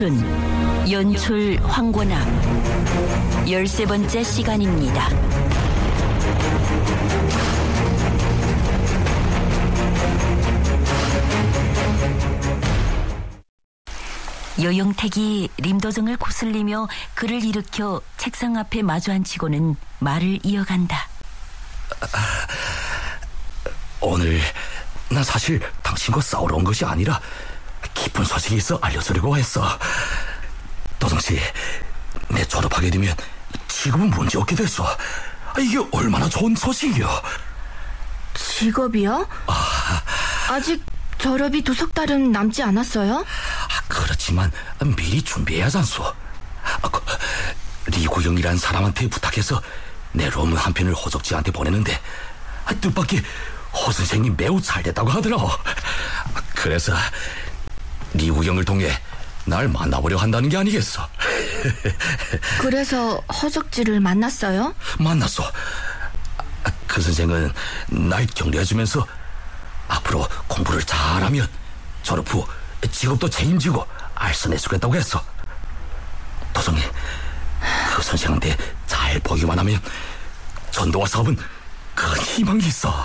연출 황곤학 13번째 시간입니다. 여용택이 림도정을 코슬리며 그를 일으켜 책상 앞에 마주 앉히고는 말을 이어간다. 오늘 난 사실 당신과 싸우러 온 것이 아니라 깊은 소식이 있어 알려주려고 했어. 도정씨, 내 졸업하게 되면 직업은 문제 없게 됐어. 이게 얼마나 좋은 소식이요. 직업이요? 아직 졸업이 2석 달은 남지 않았어요? 그렇지만 미리 준비해야지 않소. 리구영이라는 사람한테 부탁해서 내 논문 한 편을 호적지한테 보내는데 뜻밖의 호 선생이 매우 잘됐다고 하더라고. 그래서 리구영을 통해 날 만나보려 한다는 게 아니겠어. 그래서 허적지를 만났어요? 만났어. 그 선생은 날 격려해주면서 앞으로 공부를 잘하면 졸업 후 직업도 책임지고 알선해주겠다고 했어. 도성이 그 선생한테 잘 보기만 하면 전도와 사업은 큰 희망이 있어.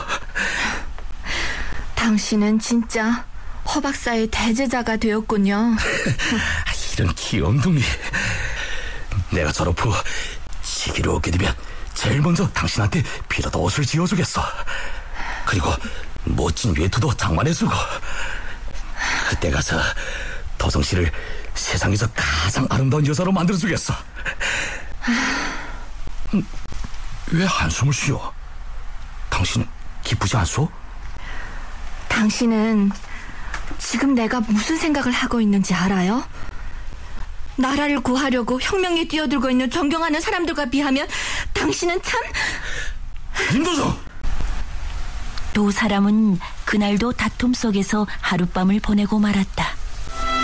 당신은 진짜 허 박사의 대제자가 되었군요. 이런 귀염둥이. 내가 졸업 후 시기를 얻게 되면 제일 먼저 당신한테 비로도 옷을 지어주겠어. 그리고 멋진 외투도 장만해주고 그때 가서 도성씨를 세상에서 가장 아름다운 여자로 만들어주겠어. 왜 한숨을 쉬어? 당신은 기쁘지 않소? 당신은 지금 내가 무슨 생각을 하고 있는지 알아요? 나라를 구하려고 혁명에 뛰어들고 있는 존경하는 사람들과 비하면 당신은 참... 임도정! 두 사람은 그날도 다툼 속에서 하룻밤을 보내고 말았다.